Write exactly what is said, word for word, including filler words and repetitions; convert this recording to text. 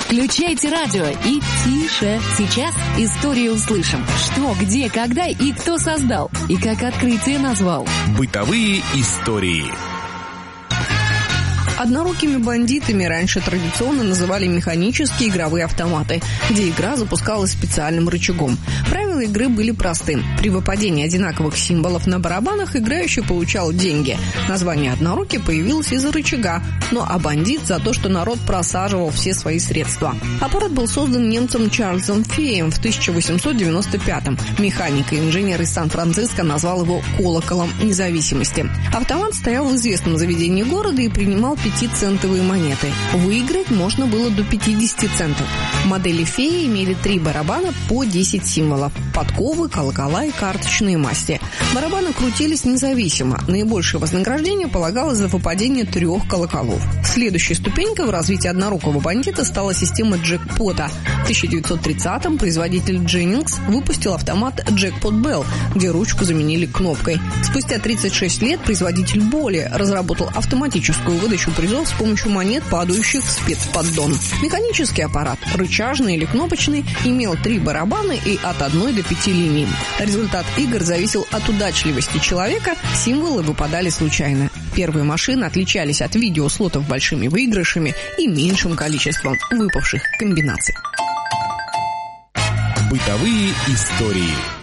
Включайте радио и тише. Сейчас историю услышим. Что, где, когда и кто создал. И как открытие назвал. Бытовые истории. Однорукими бандитами раньше традиционно называли механические игровые автоматы, где игра запускалась специальным рычагом. Правила игры были просты. При выпадении одинаковых символов на барабанах играющий получал деньги. Название «однорукий» появилось из-за рычага, ну а бандит за то, что народ просаживал все свои средства. Аппарат был создан немцем Чарльзом Феем в тысяча восемьсот девяносто пятом. Механик и инженер из Сан-Франциско назвал его «колоколом независимости». Автомат стоял в известном заведении города и принимал пятицентовые монеты. Выиграть можно было до пятьдесят центов. Модели «Феи» имели три барабана по десять символов. Подковы, колокола и карточные масти. Барабаны крутились независимо. Наибольшее вознаграждение полагалось за выпадение трех колоколов. Следующей ступенькой в развитии однорукого бандита стала система джекпота. В тысяча девятьсот тридцатом производитель Дженнингс выпустил автомат Jackpot Bell, где ручку заменили кнопкой. Спустя тридцать шесть лет производитель Боли разработал автоматическую выдачу призов с помощью монет, падающих в спецподдон. Механический аппарат, рычажный или кнопочный, имел три барабана и от одной до пяти линий. Результат игр зависел от удачливости человека, символы выпадали случайно. Первые машины отличались от видеослотов большими выигрышами и меньшим количеством выпавших комбинаций. Бытовые истории.